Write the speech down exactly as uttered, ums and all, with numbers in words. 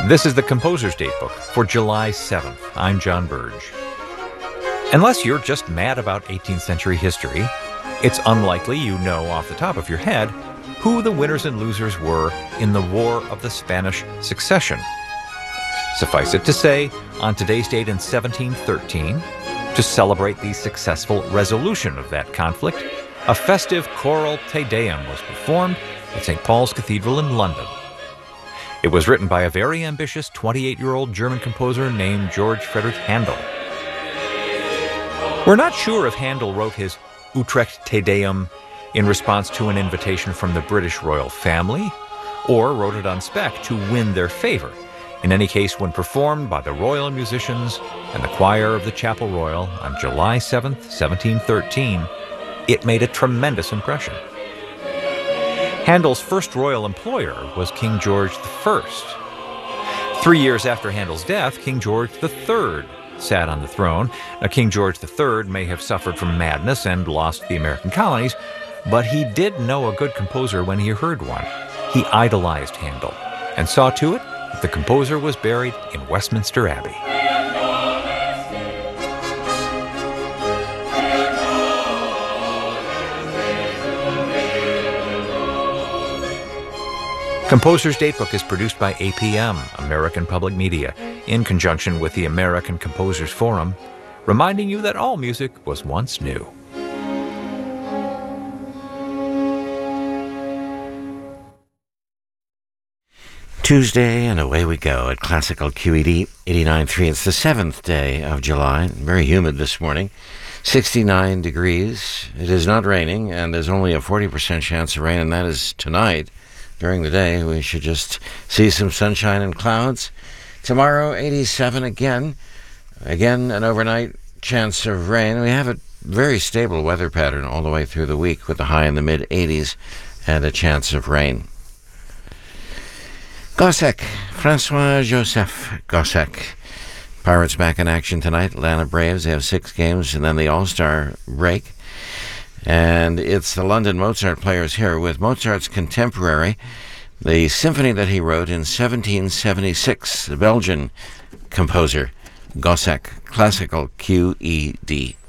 This is the Composer's Datebook for July seventh. I'm John Burge. Unless you're just mad about eighteenth century history, it's unlikely you know off the top of your head who the winners and losers were in the War of the Spanish Succession. Suffice it to say, on today's date in seventeen thirteen, to celebrate the successful resolution of that conflict, a festive choral Te Deum was performed at Saint Paul's Cathedral in London. It was written by a very ambitious twenty-eight-year-old German composer named George Frederick Handel. We're not sure if Handel wrote his Utrecht Te Deum in response to an invitation from the British royal family, or wrote it on spec to win their favor. In any case, when performed by the royal musicians and the choir of the Chapel Royal on July seventh, seventeen thirteen, it made a tremendous impression. Handel's first royal employer was King George the First. Three years after Handel's death, King George the Third sat on the throne. Now, King George the Third may have suffered from madness and lost the American colonies, but he did know a good composer when he heard one. He idolized Handel and saw to it that the composer was buried in Westminster Abbey. Composer's Datebook is produced by A P M, American Public Media, in conjunction with the American Composers Forum, reminding you that all music was once new. Tuesday, and away we go at Classical Q E D eighty-nine point three. It's the seventh day of July, very humid this morning, sixty-nine degrees. It is not raining, and there's only a forty percent chance of rain, and that is tonight. During the day, we should just see some sunshine and clouds. Tomorrow, eighty-seven again. Again, an overnight chance of rain. We have a very stable weather pattern all the way through the week with a high in the mid-eighties and a chance of rain. Gossec, Francois-Joseph Gossec. Pirates back in action tonight. Atlanta Braves, they have six games and then the All-Star break. And it's the London Mozart Players here with Mozart's contemporary, the symphony that he wrote in seventeen seventy-six, the Belgian composer, Gossec, Classical Q E D.